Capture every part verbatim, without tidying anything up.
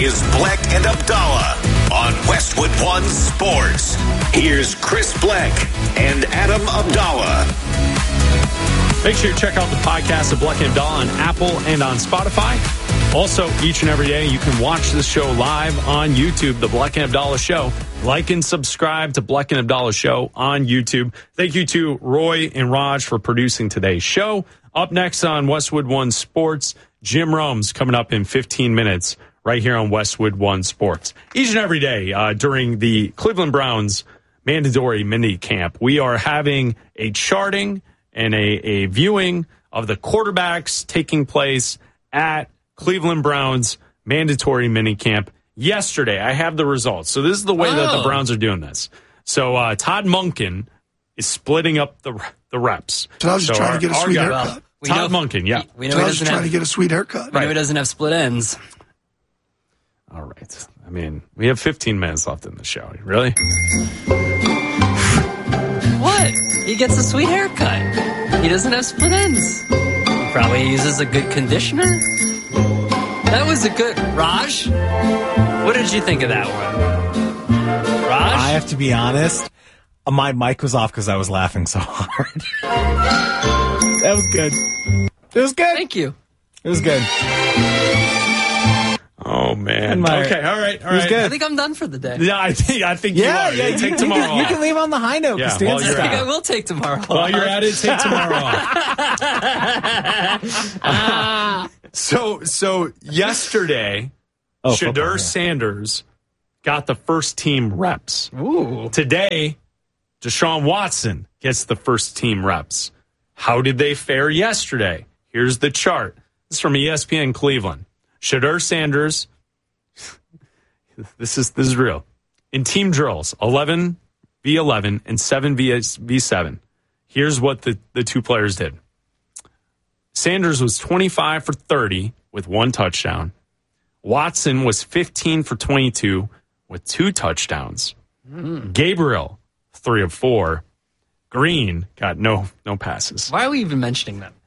is Bleck and Abdallah on Westwood One Sports. Here's Chris Bleck and Adam Abdallah. Make sure you check out the podcast of Bleck and Abdallah on Apple and on Spotify. Also, each and every day, you can watch this show live on YouTube, The Bleck and Abdallah Show. Like and subscribe to Bleck and Abdallah Show on YouTube. Thank you to Roy and Raj for producing today's show. Up next on Westwood One Sports, Jim Rome's coming up in fifteen minutes right here on Westwood One Sports. Each and every day uh, during the Cleveland Browns mandatory mini camp, we are having a charting and a, a viewing of the quarterbacks taking place at Cleveland Browns mandatory minicamp. Yesterday, I have the results. So this is the way oh. that the Browns are doing this. So uh, Todd Monken is splitting up the the reps. So I was just so trying our, to get a sweet haircut. Well, we Todd know, Monken, yeah. We know so I was just trying have, to get a sweet haircut. We know he doesn't have split ends. All right. I mean, we have fifteen minutes left in the show. Really? What? He gets a sweet haircut. He doesn't have split ends. He probably uses a good conditioner. That was a good... Raj? What did you think of that one? Raj? I have to be honest. My mic was off because I was laughing so hard. That was good. It was good. Thank you. It was good. Oh, man. My, okay, all right, all right. Good. I think I'm done for the day. Yeah, I think I think yeah, you are. Yeah, you take you, tomorrow you can, off. You can leave on the high note. Yeah, well, I think I will take tomorrow off. While you're at it, take tomorrow off. so, so yesterday, oh, Shedeur football, yeah. Sanders got the first team reps. Ooh. Today, Deshaun Watson gets the first team reps. How did they fare yesterday? Here's the chart. This is from E S P N Cleveland. Shedeur Sanders... This is this is real. In team drills, eleven v eleven and seven v seven. Here's what the, the two players did. Sanders was twenty-five for thirty with one touchdown. Watson was fifteen for twenty-two with two touchdowns. Mm. Gabriel, three of four. Green got no no passes. Why are we even mentioning them?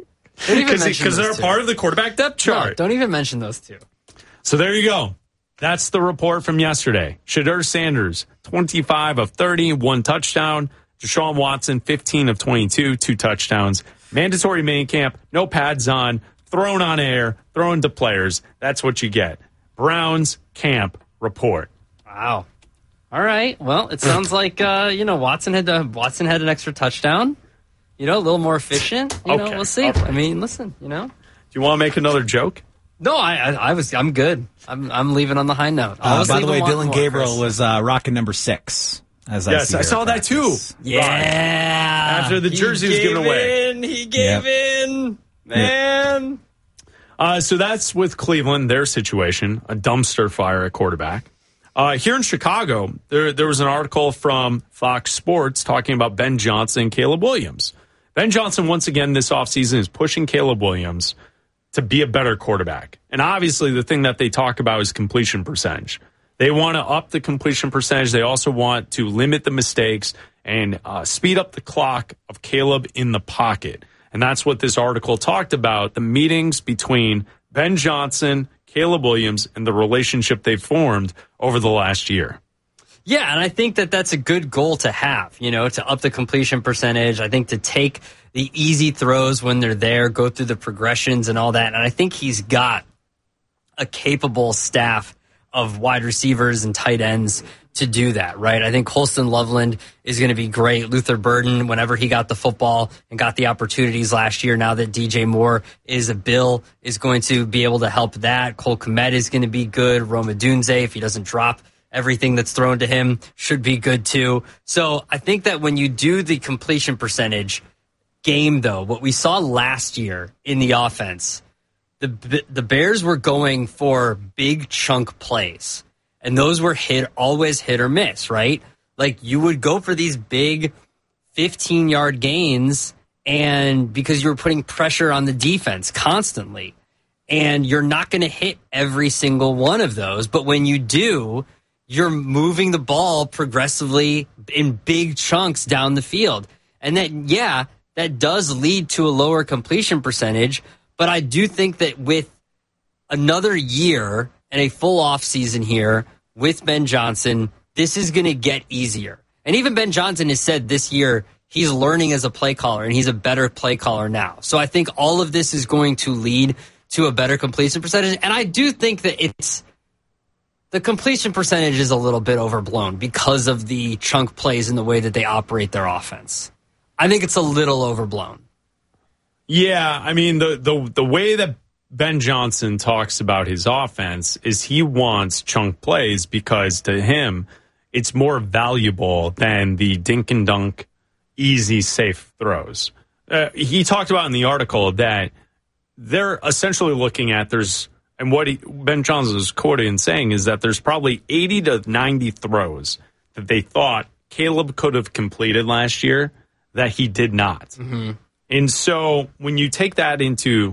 Because they're two. part of the quarterback depth chart. No, don't even mention those two. So there you go. That's the report from yesterday. Shedeur Sanders, twenty-five of thirty, one touchdown. Deshaun Watson, fifteen of twenty-two, two touchdowns. Mandatory minicamp, no pads on, thrown on air, thrown to players. That's what you get. Browns camp report. Wow. All right. Well, it sounds like uh, you know Watson had to, Watson had an extra touchdown. You know, a little more efficient. You okay. know, we'll see. Right. I mean, listen. You know. Do you want to make another joke? No, I, I, I was, I'm good. I'm, I'm leaving on the high note. Uh, by the way, Dylan Gabriel Chris. was uh, rocking number six. As I yes, I saw that too. Yeah, right. After the jersey was given away, in, he gave yep. in, man. Yep. Uh, so that's with Cleveland, their situation, a dumpster fire at quarterback. Uh, here in Chicago, there there was an article from Fox Sports talking about Ben Johnson and Caleb Williams. Ben Johnson, once again, this offseason is pushing Caleb Williams to be a better quarterback. And obviously the thing that they talk about is completion percentage. They want to up the completion percentage. They also want to limit the mistakes and uh, speed up the clock of Caleb in the pocket. And that's what this article talked about, the meetings between Ben Johnson, Caleb Williams, and the relationship they formed over the last year. Yeah, and I think that that's a good goal to have, you know, to up the completion percentage. I think to take the easy throws when they're there, go through the progressions and all that. And I think he's got a capable staff of wide receivers and tight ends to do that, right? I think Holston Loveland is going to be great. Luther Burden, whenever he got the football and got the opportunities last year, now that D J Moore is a Bill, is going to be able to help that. Cole Kmet is going to be good. Rome Odunze, if he doesn't drop everything that's thrown to him, should be good too. So I think that when you do the completion percentage game, though, what we saw last year in the offense, the the Bears were going for big chunk plays, and those were hit always hit or miss, right? Like you would go for these big fifteen-yard gains, and because you were putting pressure on the defense constantly, and you're not going to hit every single one of those, but when you do, you're moving the ball progressively in big chunks down the field. And that, yeah, that does lead to a lower completion percentage, but I do think that with another year and a full offseason here with Ben Johnson, this is going to get easier. And even Ben Johnson has said this year he's learning as a play caller, and he's a better play caller now. So I think all of this is going to lead to a better completion percentage. And I do think that it's the completion percentage is a little bit overblown because of the chunk plays and the way that they operate their offense. I think it's a little overblown. Yeah, I mean, the the the way that Ben Johnson talks about his offense is he wants chunk plays because to him, it's more valuable than the dink and dunk, easy, safe throws. Uh, he talked about in the article that they're essentially looking at there's, and what he, Ben Johnson is quoted in saying is that there's probably eighty to ninety throws that they thought Caleb could have completed last year that he did not. Mm-hmm. And so when you take that into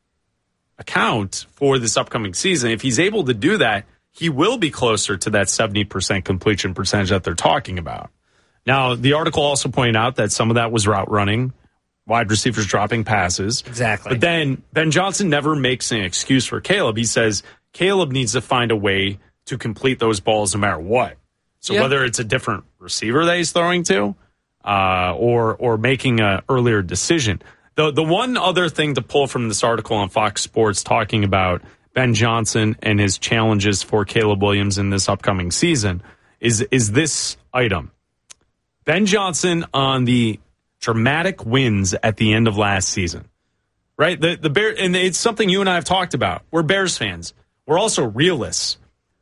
account for this upcoming season, if he's able to do that, he will be closer to that seventy percent completion percentage that they're talking about. Now, the article also pointed out that some of that was route running, wide receivers dropping passes. Exactly. But then Ben Johnson never makes an excuse for Caleb. He says Caleb needs to find a way to complete those balls no matter what. So yep. whether it's a different receiver that he's throwing to uh, or or making an earlier decision. The, the one other thing to pull from this article on Fox Sports talking about Ben Johnson and his challenges for Caleb Williams in this upcoming season is, is this item. Ben Johnson on the dramatic wins at the end of last season, right? The the Bear, and it's something you and I have talked about. We're Bears fans. We're also realists.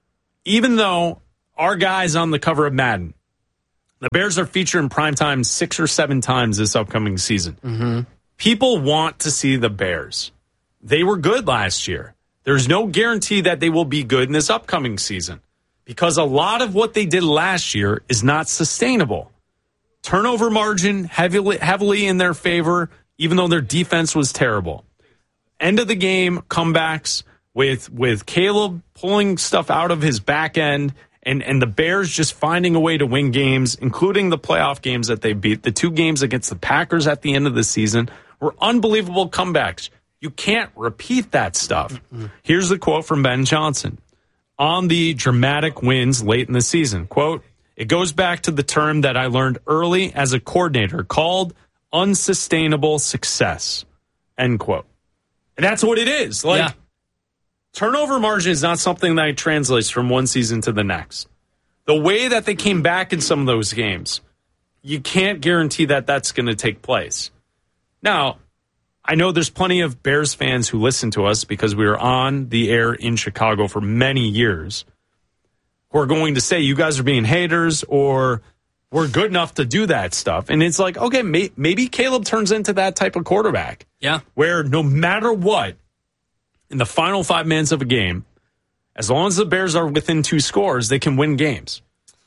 Even though our guys on the cover of Madden, the Bears are featured in primetime six or seven times this upcoming season. Mm-hmm. People want to see the Bears. They were good last year. There's no guarantee that they will be good in this upcoming season because a lot of what they did last year is not sustainable. Turnover margin heavily, heavily in their favor, even though their defense was terrible. End of the game comebacks with with Caleb pulling stuff out of his back end and, and the Bears just finding a way to win games, including the playoff games that they beat. The two games against the Packers at the end of the season were unbelievable comebacks. You can't repeat that stuff. Mm-hmm. Here's the quote from Ben Johnson on the dramatic wins late in the season. Quote, "It goes back to the term that I learned early as a coordinator called unsustainable success." End quote. And that's what it is. Like, yeah. Turnover margin is not something that translates from one season to the next. The way that they came back in some of those games, you can't guarantee that that's going to take place. Now, I know there's plenty of Bears fans who listen to us because we were on the air in Chicago for many years who are going to say you guys are being haters or we're good enough to do that stuff. And it's like, okay, may, maybe Caleb turns into that type of quarterback. Yeah. Where no matter what, in the final five minutes of a game, as long as the Bears are within two scores, they can win games.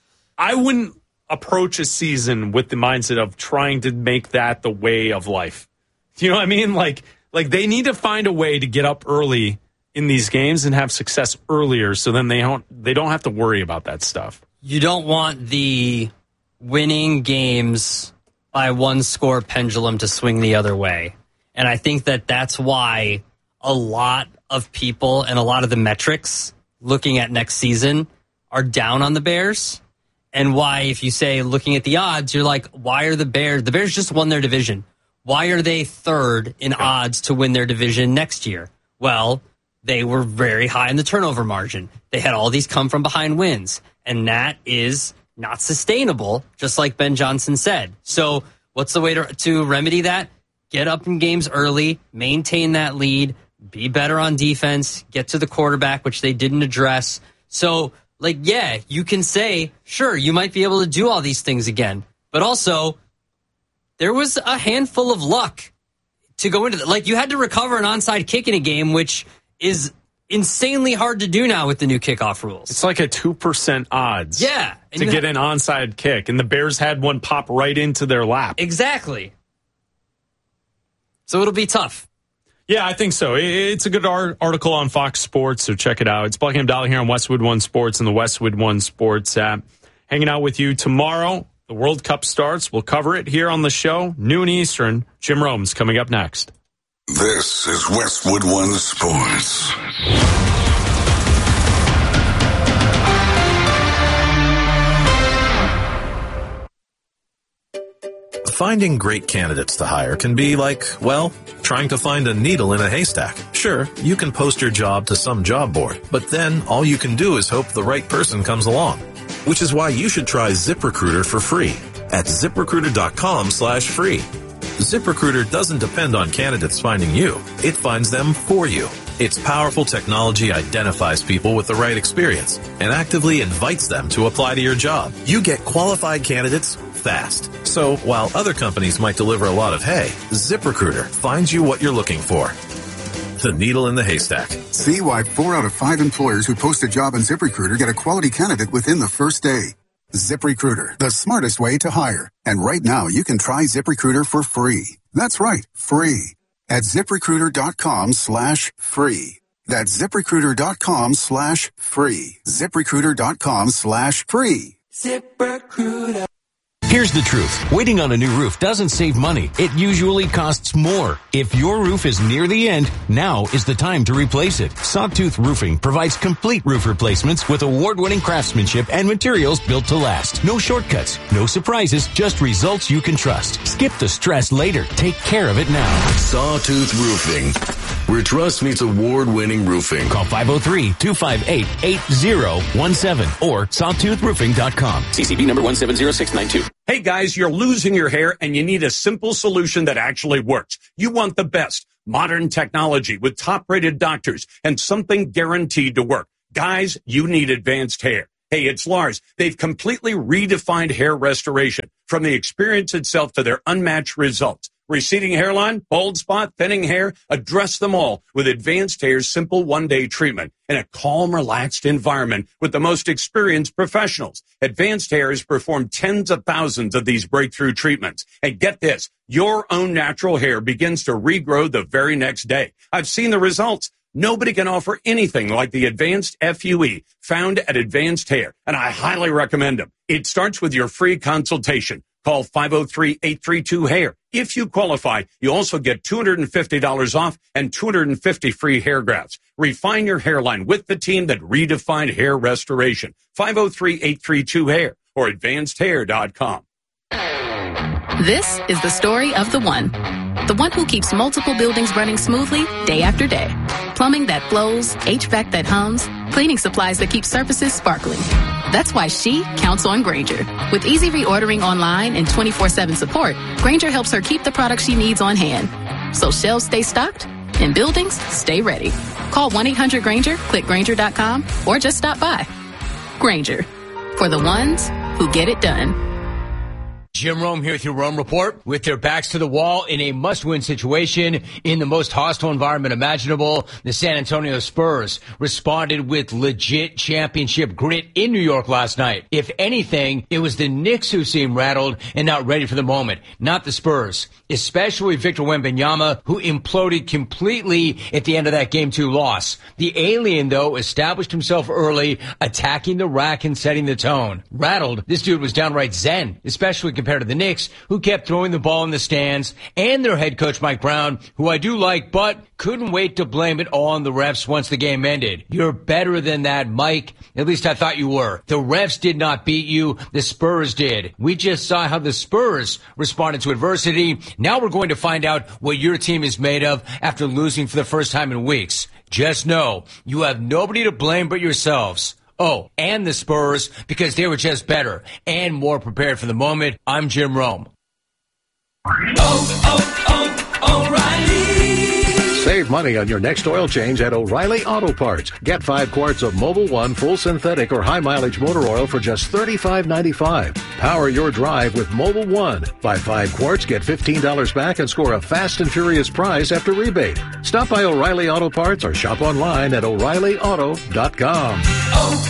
I wouldn't approach a season with the mindset of trying to make that the way of life. Do you know what I mean? Like, like they need to find a way to get up early in these games and have success earlier so then they don't they don't have to worry about that stuff. You don't want the winning games by one score pendulum to swing the other way. And I think that that's why a lot of people and a lot of the metrics looking at next season are down on the Bears. And why, if you say looking at the odds, you're like, why are the Bears? The Bears just won their division. Why are they third in odds to win their division next year? Well, they were very high in the turnover margin. They had all these come from behind wins. And that is not sustainable, just like Ben Johnson said. So what's the way to, to remedy that? Get up in games early, maintain that lead, be better on defense, get to the quarterback, which they didn't address. So, like, yeah, you can say, sure, you might be able to do all these things again. But also, there was a handful of luck to go into that. Like, you had to recover an onside kick in a game, which is insanely hard to do now with the new kickoff rules. It's like a two percent odds yeah, to get an onside kick, and the Bears had one pop right into their lap. Exactly. So it'll be tough. Yeah, I think so. It's a good art- article on Fox Sports, so check it out. It's Buckingham Dollar here on Westwood One Sports and the Westwood One Sports app. Hanging out with you tomorrow. The World Cup starts. We'll cover it here on the show, noon Eastern. Jim Rome's coming up next. This is Westwood One Sports. Finding great candidates to hire can be like, well, trying to find a needle in a haystack. Sure, you can post your job to some job board, but then all you can do is hope the right person comes along. Which is why you should try ZipRecruiter for free at ZipRecruiter.com slash free. ZipRecruiter doesn't depend on candidates finding you. It finds them for you. Its powerful technology identifies people with the right experience and actively invites them to apply to your job. You get qualified candidates fast. So while other companies might deliver a lot of hay, ZipRecruiter finds you what you're looking for. The needle in the haystack. See why four out of five employers who post a job on ZipRecruiter get a quality candidate within the first day. ZipRecruiter, the smartest way to hire. And right now, you can try ZipRecruiter for free. That's right, free. At ZipRecruiter.com slash free. That's ZipRecruiter.com slash free. ZipRecruiter.com slash free. ZipRecruiter. Here's the truth. Waiting on a new roof doesn't save money. It usually costs more. If your roof is near the end, now is the time to replace it. Sawtooth Roofing provides complete roof replacements with award-winning craftsmanship and materials built to last. No shortcuts, no surprises, just results you can trust. Skip the stress later. Take care of it now. Sawtooth Roofing, where trust meets award-winning roofing. Call five oh three, two five eight, eight oh one seven or sawtooth roofing dot com. C C B number one seven zero six nine two. Hey guys, you're losing your hair and you need a simple solution that actually works. You want the best modern technology with top-rated doctors and something guaranteed to work. Guys, you need Advanced Hair. Hey, it's Lars. They've completely redefined hair restoration, from the experience itself to their unmatched results. Receding hairline, bald spot, thinning hair, address them all with Advanced Hair's simple one-day treatment in a calm, relaxed environment with the most experienced professionals. Advanced Hair has performed tens of thousands of these breakthrough treatments. And get this, your own natural hair begins to regrow the very next day. I've seen the results. Nobody can offer anything like the Advanced F U E found at Advanced Hair, and I highly recommend them. It starts with your free consultation. Call five oh three, eight three two, hair. If you qualify, you also get two hundred fifty dollars off and two hundred fifty free hair grafts. Refine your hairline with the team that redefined hair restoration. five oh three, eight three two, hair or advanced hair dot com. This is the story of the one. The one who keeps multiple buildings running smoothly day after day. Plumbing that flows, H V A C that hums, cleaning supplies that keep surfaces sparkling. That's why she counts on Grainger. With easy reordering online and twenty-four seven support, Grainger helps her keep the products she needs on hand. So shelves stay stocked and buildings stay ready. Call one eight hundred Grainger, click Grainger dot com, or just stop by. Grainger, for the ones who get it done. Jim Rome here with your Rome Report. With their backs to the wall in a must-win situation in the most hostile environment imaginable, the San Antonio Spurs responded with legit championship grit in New York last night. If anything, it was the Knicks who seemed rattled and not ready for the moment, not the Spurs, especially Victor Wembanyama, who imploded completely at the end of that Game two loss. The alien, though, established himself early, attacking the rack and setting the tone. Rattled, this dude was downright zen, especially compared to the Knicks, who kept throwing the ball in the stands, and their head coach Mike Brown, who I do like, but couldn't wait to blame it all on the refs once the game ended. You're better than that, Mike. At least I thought you were. The refs did not beat you. The Spurs did. We just saw how the Spurs responded to adversity. Now we're going to find out what your team is made of after losing for the first time in weeks. Just know, you have nobody to blame but yourselves. Oh, and the Spurs, because they were just better and more prepared for the moment. I'm Jim Rome. Oh, oh, oh, O'Reilly. Save money on your next oil change at O'Reilly Auto Parts. Get five quarts of Mobil one full synthetic or high mileage motor oil for just thirty-five ninety-five. Power your drive with Mobil one. Buy five quarts, get fifteen dollars back, and score a fast and furious prize after rebate. Stop by O'Reilly Auto Parts or shop online at O'Reilly Auto dot com. Oh.